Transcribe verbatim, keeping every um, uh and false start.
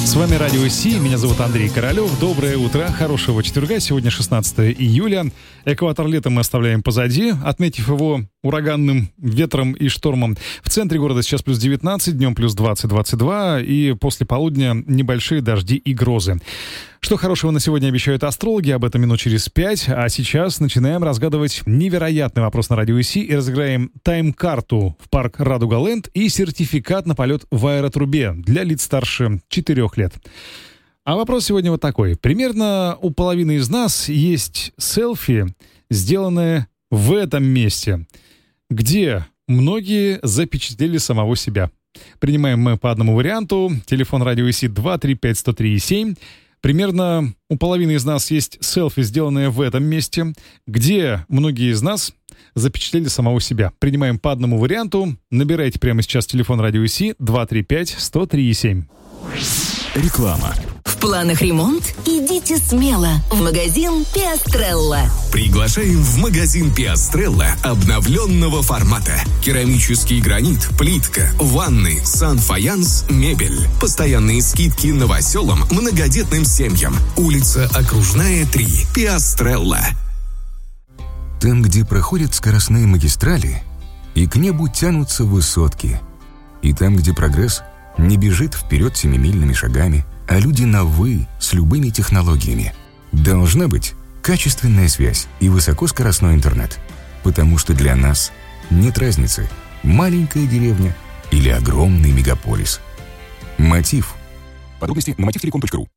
С вами Радио Си, меня зовут Андрей Королёв. Доброе утро, хорошего четверга. Сегодня шестнадцатое июля. Экватор лета мы оставляем позади, отметив его ураганным ветром и штормом. В центре города сейчас плюс девятнадцать, днем плюс двадцать-двадцать два, и после полудня небольшие дожди и грозы. Что хорошего на сегодня обещают астрологи, об этом минут через пять. А сейчас начинаем разгадывать невероятный вопрос на Радио Си и разыграем тайм-карту в парк Радуга-Ленд и сертификат на полет в аэротрубе для лиц старше четырех лет. А вопрос сегодня вот такой. Примерно у половины из нас есть селфи, сделанное в этом месте, где многие запечатлели самого себя. Принимаем мы по одному варианту. Телефон Радио Си два три пять сто три семь. Примерно у половины из нас есть селфи, сделанное в этом месте, где многие из нас запечатлели самого себя. Принимаем по одному варианту. Набирайте прямо сейчас телефон Радио Си два три пять сто три семь. Реклама. В планах ремонт? Идите смело в магазин Пиастрелла. Приглашаем в магазин Пиастрелла обновленного формата. Керамический гранит, плитка, ванны, сан-фаянс, мебель. Постоянные скидки новоселам, многодетным семьям. Улица Окружная, три. Пиастрелла. Там, где проходят скоростные магистрали, и к небу тянутся высотки. И там, где прогресс не бежит вперед семимильными шагами, а люди на «вы» с любыми технологиями. Должна быть качественная связь и высокоскоростной интернет. Потому что для нас нет разницы, маленькая деревня или огромный мегаполис. Мотив. Подробности на мотив телеком точка ру.